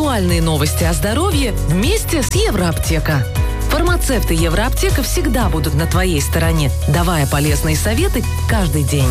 Актуальные новости о здоровье вместе с Евроаптека. Фармацевты Евроаптека всегда будут на твоей стороне, давая полезные советы каждый день.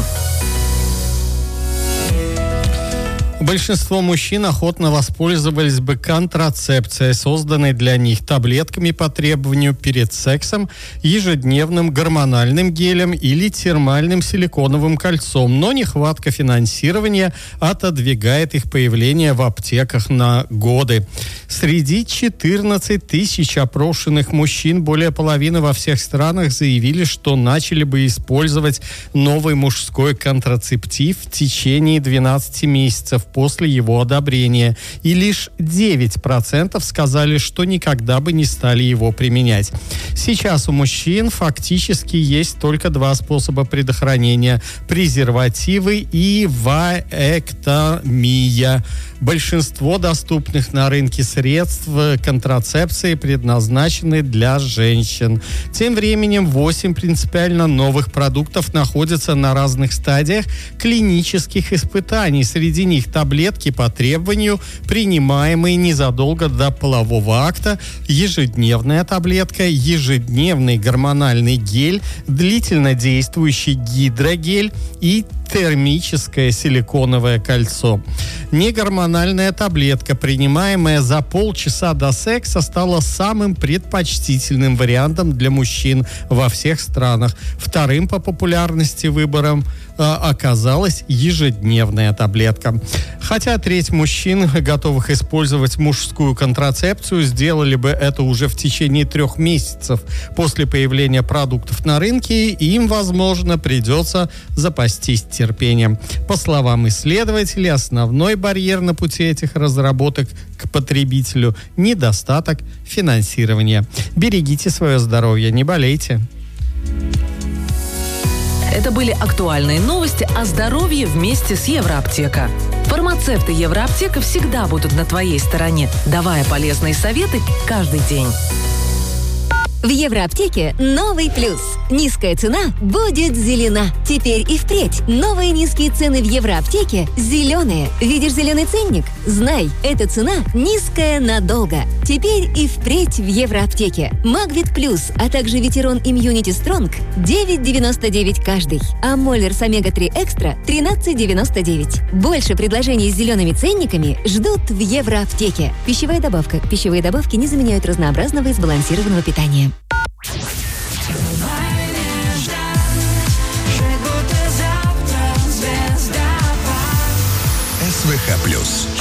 Большинство мужчин охотно воспользовались бы контрацепцией, созданной для них, таблетками по требованию перед сексом, ежедневным гормональным гелем или термальным силиконовым кольцом, но нехватка финансирования отодвигает их появление в аптеках на годы. Среди 14 тысяч опрошенных мужчин более половины во всех странах заявили, что начали бы использовать новый мужской контрацептив в течение 12 месяцев после его одобрения, и лишь 9% сказали, что никогда бы не стали его применять. Сейчас у мужчин фактически есть только два способа предохранения: презервативы и ваэктомия. Большинство доступных на рынке средств контрацепции предназначены для женщин. Тем временем 8 принципиально новых продуктов находятся на разных стадиях клинических испытаний. Среди них таблетки по требованию, принимаемые незадолго до полового акта, ежедневная таблетка, ежедневный гормональный гель, длительно действующий гидрогель и термическое силиконовое кольцо. Негормональная таблетка, принимаемая за полчаса до секса, стала самым предпочтительным вариантом для мужчин во всех странах. Вторым по популярности выбором оказалась ежедневная таблетка. Хотя треть мужчин, готовых использовать мужскую контрацепцию, сделали бы это уже в течение 3 месяцев после появления продуктов на рынке, им, возможно, придется запастись терпением. По словам исследователей, основной барьер на пути этих разработок к потребителю – недостаток финансирования. Берегите свое здоровье, не болейте. Это были актуальные новости о здоровье вместе с Евроаптека. Фармацевты Евроаптека всегда будут на твоей стороне, давая полезные советы каждый день. В Евроаптеке новый плюс. Низкая цена будет зелена. Теперь и впредь новые низкие цены в Евроаптеке зеленые. Видишь зеленый ценник? Знай, эта цена низкая надолго. Теперь и впредь в Евроаптеке. Магвит Плюс, а также Ветерон Имьюнити Стронг 9,99 каждый. А Моллерс Омега-3 Экстра 13,99. Больше предложений с зелеными ценниками ждут в Евроаптеке. Пищевая добавка. Пищевые добавки не заменяют разнообразного и сбалансированного питания. СВХ+.